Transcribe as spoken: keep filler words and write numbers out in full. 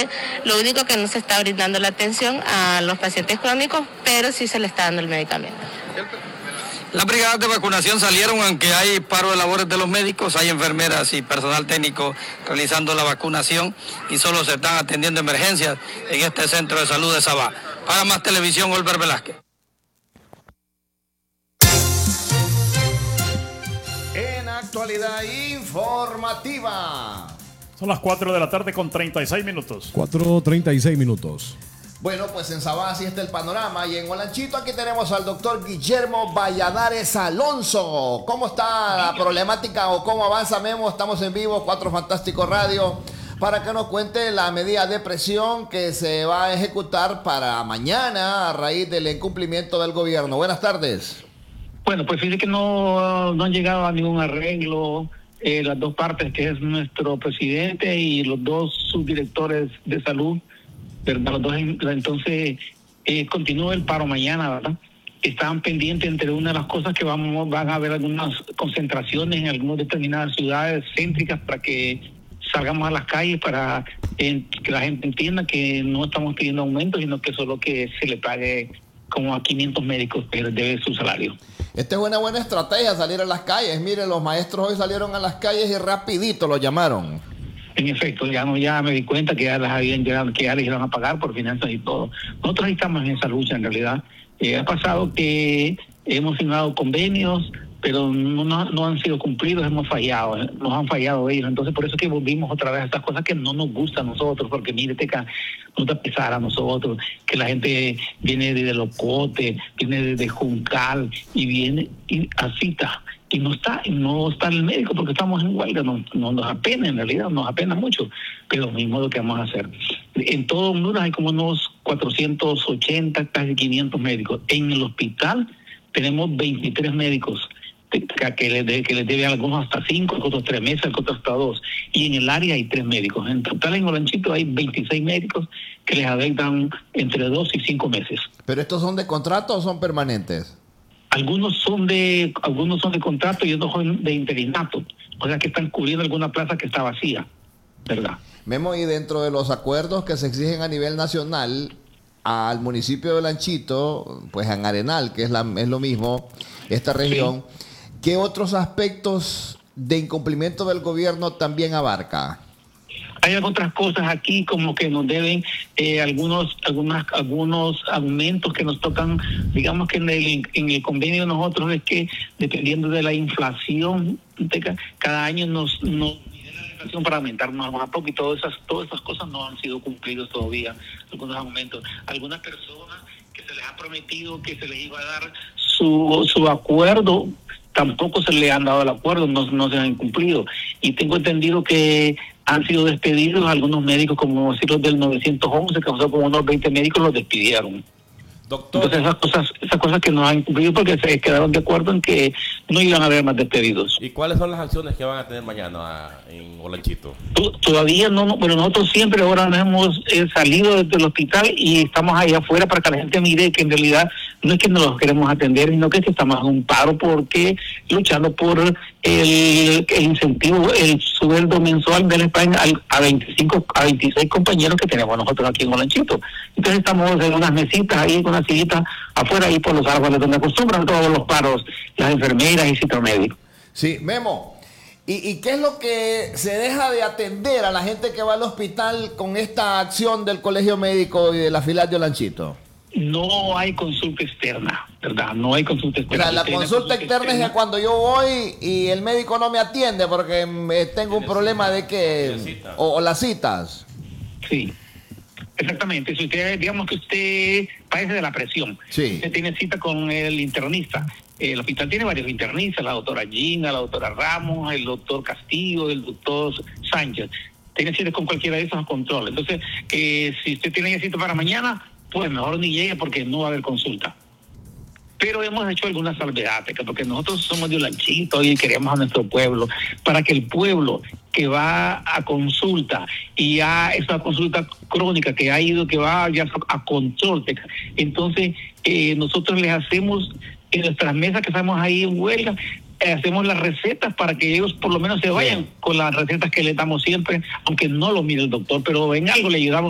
Entonces, lo único que no se está brindando la atención a los pacientes crónicos, pero sí se le está dando el medicamento. Las brigadas de vacunación salieron, aunque hay paro de labores de los médicos, hay enfermeras y personal técnico realizando la vacunación y solo se están atendiendo emergencias en este centro de salud de Sabá. Para Más Televisión, Olver Velázquez. En actualidad informativa. Son las cuatro de la tarde con treinta y seis minutos. cuatro treinta y seis minutos. Bueno, pues en Sabá así está el panorama. Y en Olanchito aquí tenemos al doctor Guillermo Valladares Alonso. ¿Cómo está la problemática o cómo avanza, Memo? Estamos en vivo, Cuatro Fantástico Radio, para que nos cuente la medida de presión que se va a ejecutar para mañana a raíz del incumplimiento del gobierno. Buenas tardes. Bueno, pues fíjese que no, no han llegado a ningún arreglo eh, las dos partes, que es nuestro presidente y los dos subdirectores de salud. ¿Verdad? Los dos, entonces, eh, continúa el paro mañana, ¿verdad? Estaban pendientes entre una de las cosas que vamos van a haber algunas concentraciones en algunas determinadas ciudades céntricas para que salgamos a las calles para eh, que la gente entienda que no estamos pidiendo aumento, sino que solo que se le pague como a quinientos médicos que les debe su salario. Esta es una buena estrategia, salir a las calles. Miren, los maestros hoy salieron a las calles y rapidito lo llamaron. En efecto, ya no ya me di cuenta que ya las habían llegado, que ya les iban a pagar por finanzas y todo. Nosotros estamos en esa lucha en realidad. Eh, ha pasado que hemos firmado convenios, pero no, no, no han sido cumplidos, hemos fallado, eh, nos han fallado ellos. Entonces por eso es que volvimos otra vez a estas cosas que no nos gustan a nosotros, porque mire, teca, no te pesar a nosotros, que la gente viene desde Locote, viene desde Juncal y viene y a cita. Y no está, no está el médico porque estamos en huelga, no, no nos apena en realidad, nos apena mucho, pero mismo lo que vamos a hacer. En todo Honduras hay como unos cuatrocientos ochenta, casi quinientos médicos. En el hospital tenemos veintitrés médicos que, que, les, de, que les deben algunos hasta cinco, otros tres meses, otros hasta dos. Y en el área hay tres médicos. En total en Olanchito hay veintiséis médicos que les adeudan entre dos y cinco meses. ¿Pero estos son de contrato o son permanentes? Algunos son de algunos son de contrato y otros son de interinato, o sea que están cubriendo alguna plaza que está vacía, ¿verdad? Memo, y dentro de los acuerdos que se exigen a nivel nacional al municipio de Olanchito, pues en Arenal, que es, la, es lo mismo, esta región, sí. ¿Qué otros aspectos de incumplimiento del gobierno también abarca? Hay otras cosas aquí como que nos deben eh, algunos algunas algunos aumentos que nos tocan, digamos que en el en el convenio de nosotros es que dependiendo de la inflación de, cada año nos nos mide la inflación para aumentarnos más a poco y todas esas todas esas cosas no han sido cumplidos todavía, algunos aumentos. Algunas personas que se les ha prometido que se les iba a dar su su acuerdo, tampoco se le han dado el acuerdo, no, no se han cumplido. Y tengo entendido que han sido despedidos algunos médicos, como si los del novecientos once, que son como unos veinte médicos, los despidieron. Doctor. Entonces esas cosas, esas cosas que no han cumplido porque se quedaron de acuerdo en que no iban a haber más despedidos. ¿Y cuáles son las acciones que van a tener mañana en Olanchito? Todavía no, no pero nosotros siempre ahora nos hemos eh, salido del hospital y estamos ahí afuera para que la gente mire que en realidad no es que no los queremos atender, sino que estamos en un paro porque luchando por el, el incentivo, el sueldo mensual de la España a veinticinco, a veintiséis compañeros que tenemos nosotros aquí en Olanchito. Entonces estamos en unas mesitas ahí con una sillita afuera ahí por los árboles donde acostumbran todos los paros, las enfermeras y citromédicos. Sí, Memo. ¿Y, ¿Y qué es lo que se deja de atender a la gente que va al hospital con esta acción del Colegio Médico y de la filial de Olanchito? No hay consulta externa, ¿verdad? No hay consulta externa. O sea, la consulta, consulta externa, externa es que cuando yo voy y el médico no me atiende porque me tengo un problema de que... O, o las citas. Sí, exactamente. Si usted, digamos que usted padece de la presión, sí. Usted tiene cita con el internista. El hospital tiene varios internistas, la doctora Gina, la doctora Ramos, el doctor Castillo, el doctor Sánchez. Tiene cita con cualquiera de esos controles. Entonces, eh, si usted tiene cita para mañana, pues mejor ni llegue porque no va a haber consulta. Pero hemos hecho algunas salvedades, porque nosotros somos de Olanchito y queremos a nuestro pueblo, para que el pueblo que va a consulta y a esa consulta crónica que ha ido, que va ya a control, entonces eh, nosotros les hacemos en nuestras mesas que estamos ahí en huelga, eh, hacemos las recetas para que ellos por lo menos se vayan con las recetas que le damos siempre, aunque no lo mire el doctor, pero en algo le ayudamos.